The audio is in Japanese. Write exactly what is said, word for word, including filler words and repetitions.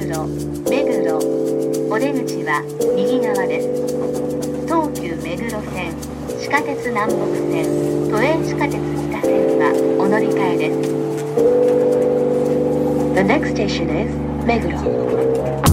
黒、目黒。お出口は右側です。東急目黒線、地下鉄南北線、都営地下鉄北線はお乗り換えです。The next station is 目黒。